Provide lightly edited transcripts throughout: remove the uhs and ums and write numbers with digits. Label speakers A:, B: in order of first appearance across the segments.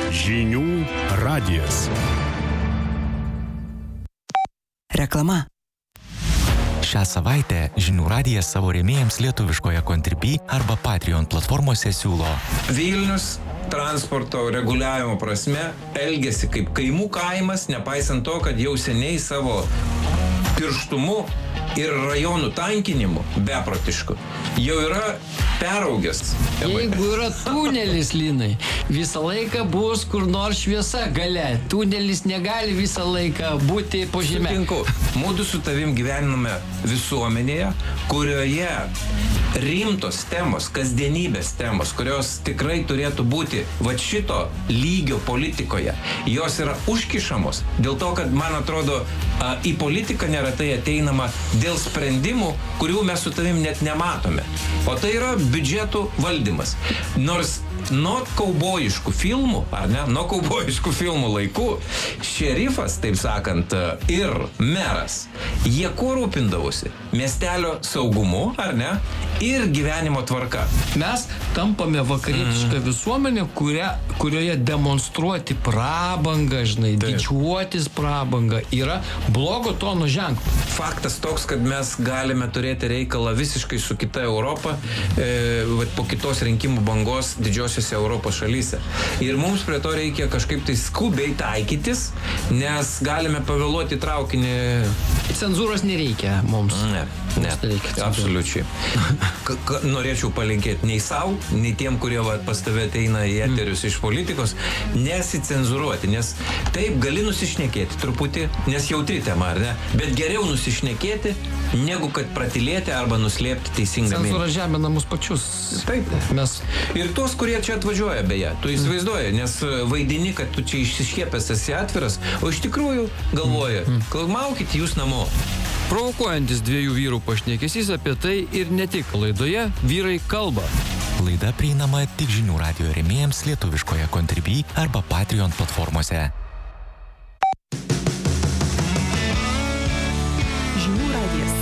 A: Žinių radijas.
B: Reklama.
C: Šią savaitę Žinių radijas savo rėmėjams lietuviškoje Contribui arba Patreon platformose siūlo.
D: Vilnius transporto reguliavimo prasme elgiasi kaip kaimų kaimas, nepaisant to, kad jau seniai savo pirštumu ir rajonų tankinimu beprotišku jau yra peraugęs.
E: Jeigu yra tunelis, Linai, visą laiką bus kur nors šviesa gale. Tunelis negali visą laiką būti po žeme.
D: Sutinku. Mūdu su tavim gyvename visuomenėje, kurioje rimtos temos, kasdienybės temos, kurios tikrai turėtų būti va šito lygio politikoje, jos yra užkišamos dėl to, kad, man atrodo, į politiką neretai ateinama dėl sprendimų, kurių mes su tavim net nematome. O tai yra biudžetų valdymas. Nors nuo kaubojiškų filmų, ar ne, nuo kaubojiškų filmų laikų, šerifas, taip sakant, ir meras, jie kuo rūpindavosi? Miestelio saugumu, ar ne, ir gyvenimo tvarka.
E: Mes tampame vakarietišką visuomenę, kurioje demonstruoti prabangą, didžiuotis prabangą yra blogo tono ženklas.
D: Faktas toks, kad mes galime turėti reikalą visiškai su kita Europa po kitos rinkimų bangos didžiosiose Europos šalyse. Ir mums prie to reikia kažkaip tai skubiai taikytis, nes galime pavėluoti traukinį.
E: Cenzūros nereikia mums.
D: Ne, absoliučiai. Norėčiau palinkėti nei savo, nei tiem, kurie pas tave ateina į eterius iš politikos, nesicenzūruoti, nes taip gali nusišnekėti truputį, nes jautri tema, ar ne? Bet geriau nusišnekėti, negu kad pratilėti arba nuslėpti teisingą mintį.
E: Cenzūra žemina mus pačius.
D: Taip. Ir tuos, kurie čia atvažiuoja, beje, tu įsivaizduoji, nes vaidini, kad tu čia išsiškėpęs esi atviras, o iš tikrųjų galvoji, maukite jūs namo.
E: Provokuojantis dviejų vyrų pašnekesys apie tai ir ne tik laidoje Vyrai kalba.
C: Laida prieinama tik Žinių radijo rėmėjams lietuviškoje Contribui arba Patreon platformose.
B: Žinių radijas.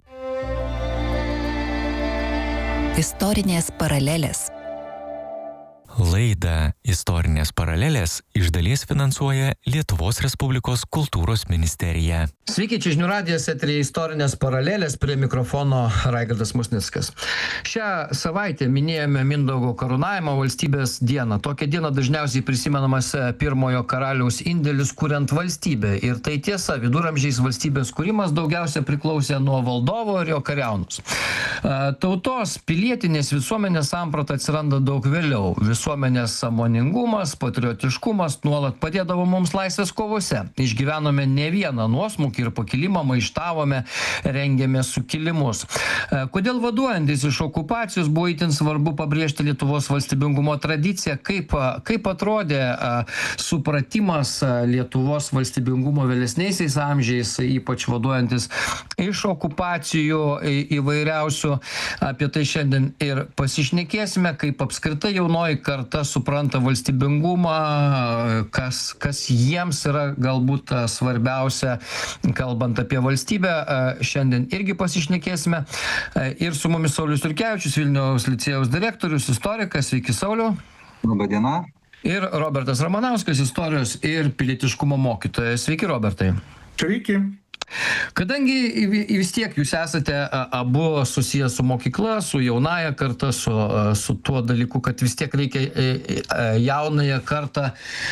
B: Istorinės paralelės.
C: Laidą Istorinės paralelės iš dalies finansuoja Lietuvos Respublikos kultūros ministerija.
E: Sveiki, čia Žinių radijas, eteryje Istorinės paralelės, prie mikrofono Raigardas Musnickas. Šią savaitę minėjome Mindaugo karūnavimo valstybės dieną. Tokią dieną dažniausiai prisimenamas pirmojo karaliaus indėlis kuriant valstybę. Ir tai tiesa, viduramžiais valstybės kūrimas daugiausia priklausė nuo valdovo ir jo kariaunus. Tautos pilietinės visuomenės samprata atsiranda daug vėliau. Visuomenės sąmoningumas, patriotiškumas nuolat padėdavo mums laisvės kovose. Išgyvenome ne vieną nuosmukį ir pakilimą, maištavome, rengėme sukilimus. Kodėl vaduojantis iš okupacijos buvo itin svarbu pabrėžti Lietuvos valstybingumo tradiciją? Kaip atrodė supratimas Lietuvos valstybingumo vėlesniaisiais amžiais, ypač vaduojantis iš okupacijų įvairiausių? Apie tai šiandien ir pasišnekėsime, kaip apskritai jaunoji karta supranta valstybingumą, kas jiems yra galbūt svarbiausia, kalbant apie valstybę. Šiandien irgi pasišnekėsime. Ir su mumis Saulius Jurkevičius, Vilniaus licėjaus direktorius, istorikas. Sveiki, Sauliau.
F: Labą dieną.
E: Ir Robertas Ramanauskas, istorijos ir pilietiškumo mokytojas. Sveiki, Robertai.
F: Sveiki.
E: Kadangi vis tiek jūs esate abu susijęs su mokykla, su jaunaja karta, su tuo dalyku, kad vis tiek reikia jaunąją kartą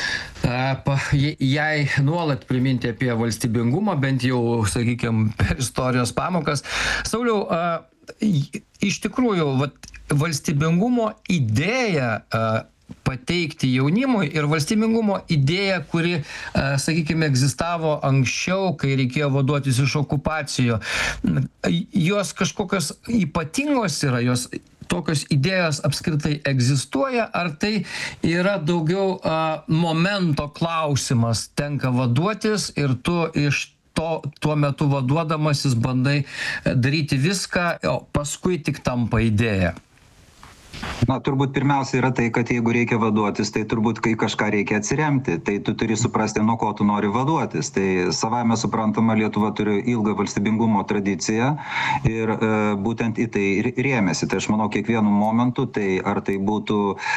E: jai nuolat priminti apie valstybingumą, bent jau, sakykime, per istorijos pamokas. Sauliau, iš tikrųjų, valstybingumo idėja pateikti jaunimui ir valstybingumo idėja, kuri, sakykime, egzistavo anksčiau, kai reikėjo vaduotis iš okupacijų. Jos kažkokios ypatingos yra, jos tokios idėjos apskritai egzistuoja, ar tai yra daugiau momento klausimas, tenka vaduotis ir tu iš tuo metu vaduodamasis bandai daryti viską, o paskui tik tampa idėja?
F: Na, turbūt pirmiausia yra tai, kad jeigu reikia vaduotis, tai turbūt kai kažką reikia atsiremti, tai tu turi suprasti, nuo ko tu nori vaduotis. Tai savaime suprantama, Lietuva turi ilgą valstybingumo tradiciją ir būtent į tai rėmėsi. Tai aš manau, kiekvienu momentu, tai ar tai būtų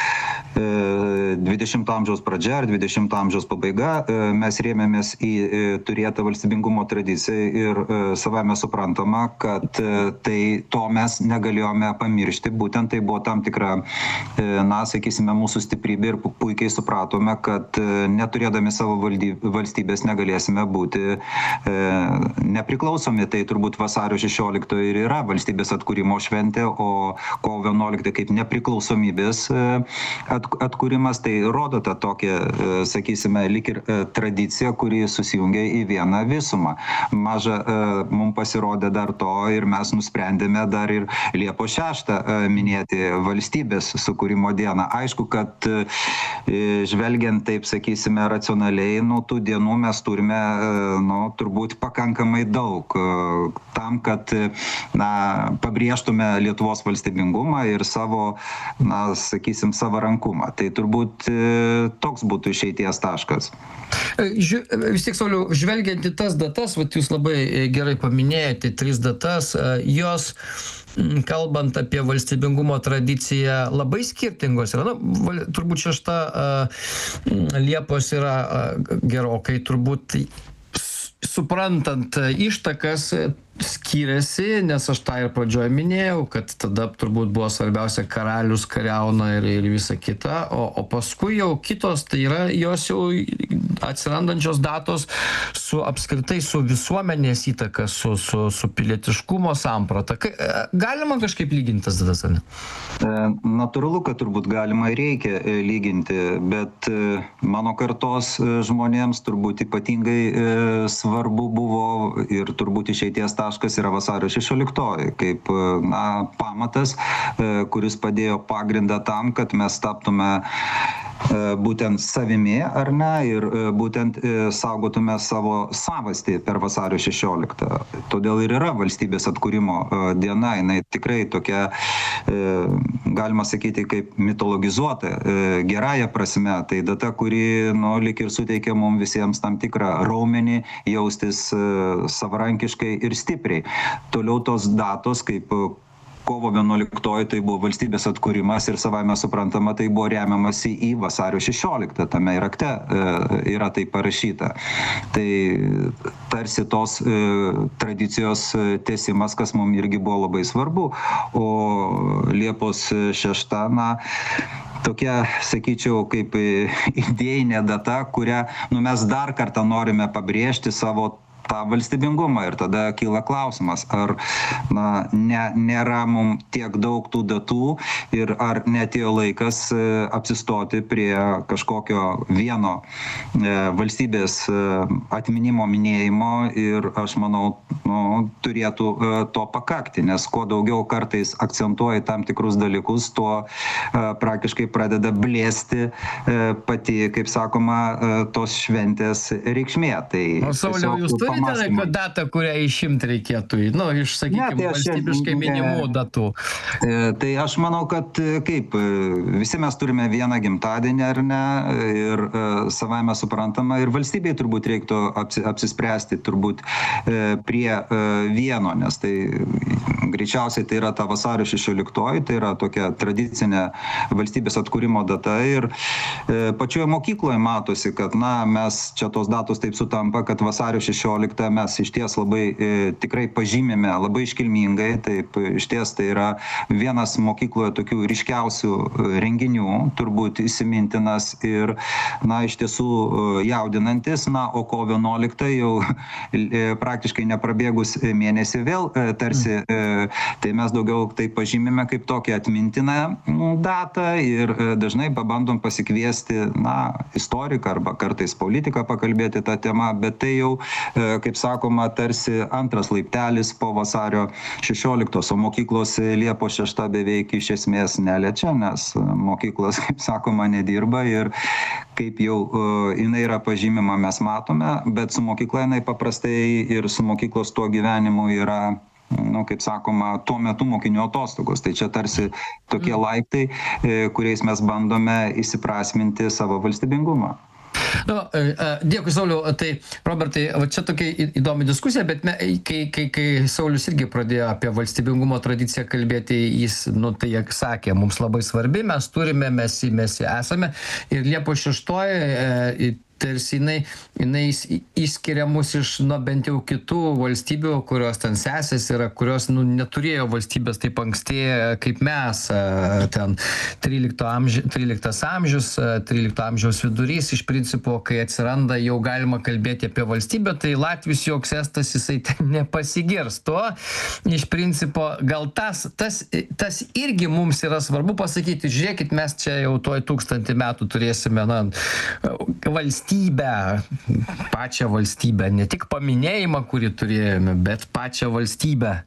F: 20 amžiaus pradžia ar 20 amžiaus pabaiga, mes rėmėmės į turėtą valstybingumo tradiciją ir savaime suprantama, kad tai to mes negalėjome pamiršti. Būtent tai buvo tam tikra, na, sakysime, mūsų stiprybė ir puikiai supratome, kad neturėdami savo valstybės negalėsime būti nepriklausomi. Tai turbūt vasario 16 ir yra valstybės atkūrimo šventė, o kovo 11 kaip nepriklausomybės atkūrimas, tai rodo tą tokią, sakysime, lyg ir tradiciją, kuri susijungia į vieną visumą. Maža mums pasirodė dar to ir mes nusprendėme dar ir Liepos 6 minėti valstybės sukūrimo dieną. Aišku, kad žvelgiant taip, sakysime, racionaliai, tų dienų mes turime, turbūt pakankamai daug tam, kad, pabrėžtume Lietuvos valstybingumą ir savo, sakysim, savarankumą. Tai turbūt toks būtų išeities taškas.
E: Vis tiek, Sauliau, žvelgiant į tas datas, jūs labai gerai paminėjote 3 datas, jos, kalbant apie valstybingumo tradiciją, labai skirtingos yra. Turbūt 6 Liepos yra gerokai, turbūt suprantant ištakas, skiriasi, nes aš tą ir pradžioje minėjau, kad tada turbūt buvo svarbiausia karalius kariauna ir visa kita, o paskui jau kitos, tai yra jos jau atsirandančios datos apskritai su visuomenės įtaka, su pilietiškumo samprata. Galima kažkaip lyginti tas datas, ar ne?
F: Natūralu, kad turbūt galima ir reikia lyginti, bet mano kartos žmonėms turbūt ypatingai svarbu buvo ir turbūt išeities taškas yra vasario 16, kaip pamatas, kuris padėjo pagrindą tam, kad mes taptume būtent savimi, ar ne, ir būtent saugotume savo savastį per vasario 16. Todėl ir yra valstybės atkūrimo diena, jinai tikrai tokia, galima sakyti, kaip mitologizuota, gerąja prasme, tai data, kuri, lyg ir suteikia mums visiems tam tikrą raumenį jaustis savarankiškai ir stipriai. Toliau tos datos, kaip kovo 11 tai buvo valstybės atkūrimas ir savaime suprantama, tai buvo remiamasi į vasario 16, tame ir akte yra tai parašyta. Tai tarsi tos tradicijos tęsimas, kas mums irgi buvo labai svarbu, o Liepos 6, tokia, sakyčiau, kaip idėjinė data, kurią mes dar kartą norime pabrėžti savo tą valstybingumą ir tada kyla klausimas, ar nėra mums tiek daug tų datų ir ar netėjo laikas apsistoti prie kažkokio vieno valstybės atminimo minėjimo ir aš manau, turėtų to pakakti, nes kuo daugiau kartais akcentuoja tam tikrus dalykus, tuo praktiškai pradeda blėsti pati, kaip sakoma, tos šventės reikšmė. Tai
E: Sauliau, jūs turite datą, kurią išimti reikėtų, iš, sakykime, valstybiškai minimų datų?
F: Tai aš manau, kad visi mes turime vieną gimtadienį, ar ne, ir savaime suprantama, ir valstybei turbūt reiktų apsispręsti turbūt prie vieno, nes tai greičiausiai tai yra ta vasario 16, tai yra tokia tradicinė valstybės atkūrimo data ir pačioje mokykloje matosi, kad mes čia tos datos taip sutampa, kad vasario 16 mes išties labai tikrai pažymime, labai iškilmingai, taip išties tai yra vienas mokykloje tokių ryškiausių renginių, turbūt įsimintinas ir, iš tiesų jaudinantis, o kovo 11 jau praktiškai neprabėgus mėnesį vėl tarsi, tai mes daugiau tai pažymime kaip tokią atmintiną datą ir dažnai pabandom pasikviesti, istoriką arba kartais politiką pakalbėti tą temą, bet tai jau, kaip sakoma, tarsi antras laiptelis po vasario 16, o mokyklos Liepos 6 beveik iš esmės neliečia, nes mokyklos, kaip sakoma, nedirba ir kaip jau jinai yra pažymima, mes matome, bet su mokykla jinai paprastai ir su mokyklos tuo gyvenimu yra kaip sakoma, tuo metu mokinių atostogos. Tai čia tarsi tokie laiptai, kuriais mes bandome įsiprasminti savo valstybingumą.
E: Dėkui, Sauliau. Tai, Robertai, čia tokia įdomi diskusija, bet kai Saulius irgi pradėjo apie valstybingumo tradiciją kalbėti, jis, tai sakė, mums labai svarbi, mes turime, mes esame. Ir Liepos 6 tarsi jinai išskiria mus iš, bent jau kitų valstybių, kurios ten sesės yra, kurios neturėjo valstybės taip anksti kaip mes. Ten 13 amžius, 13 amžiaus vidurys, iš principo, kai atsiranda, jau galima kalbėti apie valstybę, tai Latvijos joks Estas jisai nepasigirs. To, iš principo, gal tas irgi mums yra svarbu pasakyti, žiūrėkit, mes čia jau tuoj 1000 metų turėsime valstybę, pačią valstybę, ne tik paminėjimą, kurį turėjome, bet pačią valstybę.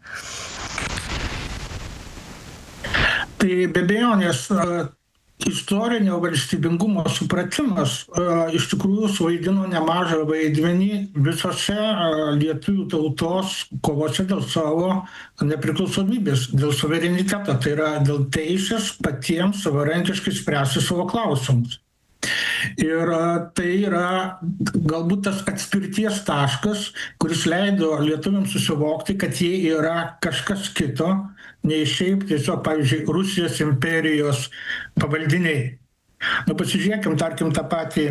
G: Tai be abejonės istorinio valstybingumo supratimas iš tikrųjų suvaidino nemažą vaidmenį visose lietuvių tautos kovose dėl savo nepriklausomybės, dėl suvereniteto, tai yra dėl teisės patiems savarankiškai spręsti savo klausimus. Ir tai yra galbūt tas atspirties taškas, kuris leido lietuviams susivokti, kad jie yra kažkas kito, nei šiaip tiesiog, pavyzdžiui, Rusijos imperijos pavaldiniai. Pasižiūrėkim, tarkim, tą patį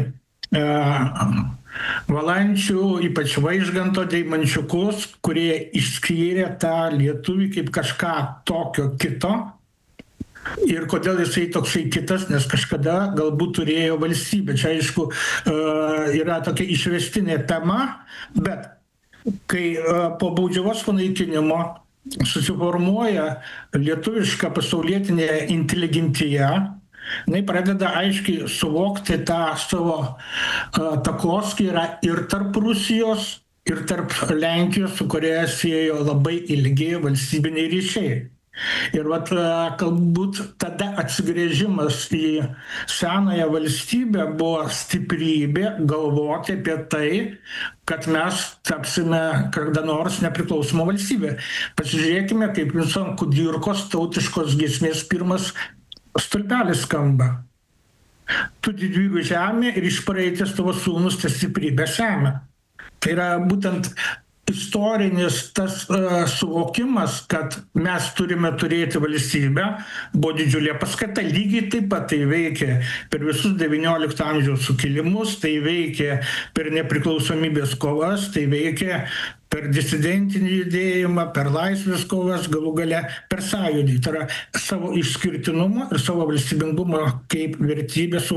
G: Valančių, ypač Vaižganto Deimančiukus, kurie išskyrė tą lietuvį kaip kažką tokio kito. Ir kodėl jisai toksai kitas, nes kažkada galbūt turėjo valstybę. Čia, aišku, yra tokia išvestinė tema, bet kai po baudžiavos panaikinimo susiformuoja lietuviška pasaulietinė inteligentija, jinai pradeda aiškiai suvokti tą savo takoskyrą ir tarp Rusijos, ir tarp Lenkijos, su kuria siejo labai ilgi valstybiniai ryšiai. Ir galbūt tada atsigrėžimas į senąją valstybę buvo stiprybė galvoti apie tai, kad mes tapsime kada nors nepriklausoma valstybė. Pasižiūrėkime, kaip Vinco Kudirkos tautiškos giesmės pirmas stulpelis skamba. Tu didvygių žemė ir iš praeities tavo sūnus tą stiprybę semia. Tai yra būtent istorinis tas suvokimas, kad mes turime turėti valstybę, buvo didžiulė paskata. Lygiai taip pat tai veikė per visus 19 amžiaus sukilimus, tai veikė per nepriklausomybės kovas, tai veikė per disidentinį judėjimą, per laisvės kovas, galų gale per sąjūdį. Tai yra savo išskirtinumo ir savo valstybingumo kaip vertybės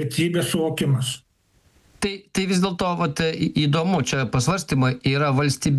G: suvokimas.
E: Tai vis dėlto įdomu, čia pasvarstymai yra